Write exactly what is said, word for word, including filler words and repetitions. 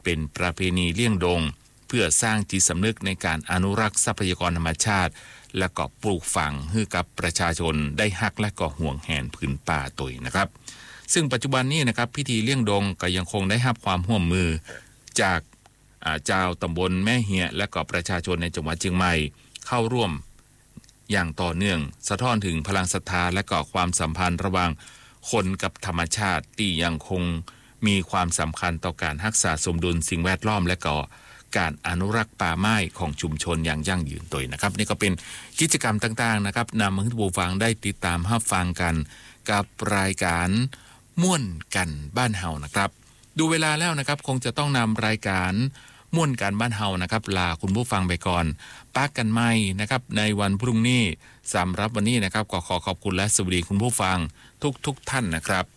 เป็นประเพณีเลี้ยงดงเพื่อสร้างจิตสำนึกในการอนุรักษ์ทรัพยากรธรรมชาติและก็ปลูกฝังให้กับประชาชนได้ฮักและก็ห่วงแหนผืนป่าตัวนะครับซึ่งปัจจุบันนี้นะครับพิธีเลี้ยงดงก็ยังคงได้รับความร่วมมือจากเจ้าตำบลแม่เหียและก็ประชาชนในจังหวัดเชียงใหม่เข้าร่วมอย่างต่อเนื่องสะท้อนถึงพลังศรัทธาและก็ความสัมพันธ์ระหว่างคนกับธรรมชาติที่ยังคงมีความสำคัญต่อการรักษาสมดุลสิ่งแวดล้อมและก็การอนุรักษ์ป่าไม้ของชุมชนอย่างยั่งยืนตัวนะครับนี่ก็เป็นกิจกรรมต่างๆนะครับนำมาให้ผู้ฟังได้ติดตามรับฟังกันกับรายการม่วนกันบ้านเฮานะครับดูเวลาแล้วนะครับคงจะต้องนำรายการม่วนกันบ้านเฮานะครับลาคุณผู้ฟังไปก่อนปากกันใหม่นะครับในวันพรุ่งนี้สำหรับวันนี้นะครับก็ขอขอบคุณและสวัสดีคุณผู้ฟังทุกๆท่านนะครับ